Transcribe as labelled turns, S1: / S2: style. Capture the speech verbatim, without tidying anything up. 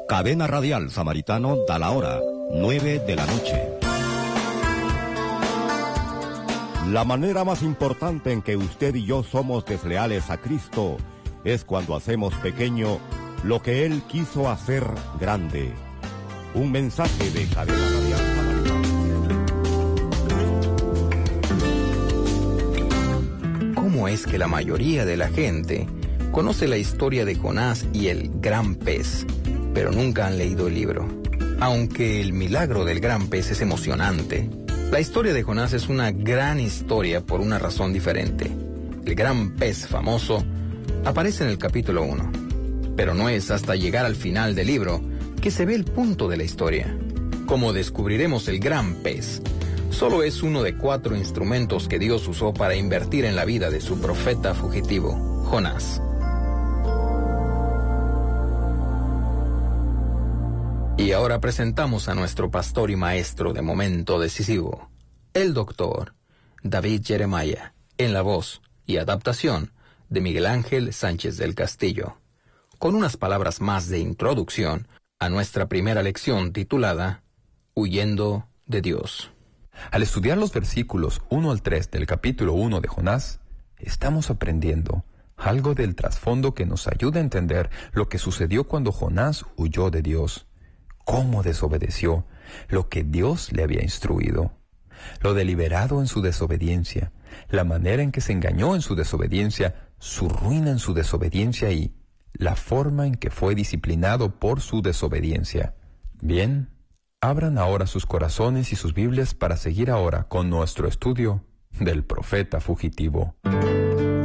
S1: Cadena Radial Samaritano da la hora, nueve de la noche. La manera más importante en que usted y yo somos desleales a Cristo es cuando hacemos pequeño lo que Él quiso hacer grande. Un mensaje de Cadena Radial Samaritano.
S2: ¿Cómo es que la mayoría de la gente conoce la historia de Jonás y el gran pez, pero nunca han leído el libro? Aunque el milagro del gran pez es emocionante, la historia de Jonás es una gran historia por una razón diferente. El gran pez famoso aparece en el capítulo uno, pero no es hasta llegar al final del libro que se ve el punto de la historia. Como descubriremos, el gran pez solo es uno de cuatro instrumentos que Dios usó para invertir en la vida de su profeta fugitivo, Jonás. Y ahora presentamos a nuestro pastor y maestro de momento decisivo, el doctor David Jeremiah, en la voz y adaptación de Miguel Ángel Sánchez del Castillo, con unas palabras más de introducción a nuestra primera lección titulada Huyendo de Dios.
S3: Al estudiar los versículos uno al tres del capítulo uno de Jonás, estamos aprendiendo algo del trasfondo que nos ayuda a entender lo que sucedió cuando Jonás huyó de Dios, cómo desobedeció lo que Dios le había instruido, lo deliberado en su desobediencia, la manera en que se engañó en su desobediencia, su ruina en su desobediencia y la forma en que fue disciplinado por su desobediencia. Bien, abran ahora sus corazones y sus Biblias para seguir ahora con nuestro estudio del profeta fugitivo.